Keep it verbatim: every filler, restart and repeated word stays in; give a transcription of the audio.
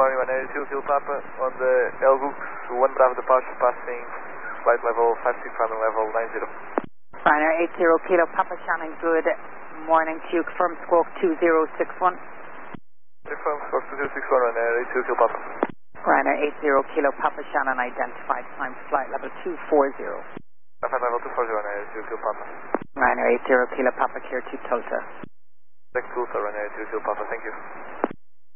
morning, Ryanair two Kilo Papa on the Elgux, one Bravo departure passing flight level five six five and level nine zero. Ryanair eight zero Kilo Papa Shannon, good morning to you. Confirm squawk two zero six one. Confirm squawk two zero six one, Ryanair eight zero Kilo Papa. Ryanair eight zero Kilo Papa Shannon, identified time flight level two four zero. Flight level two four zero, Ryanair eight zero Kilo Papa. Ryanair eight zero Kilo Papa, clear to Tulsa. Back to Tulsa, Ryanair eight zero Kilo Papa, thank you.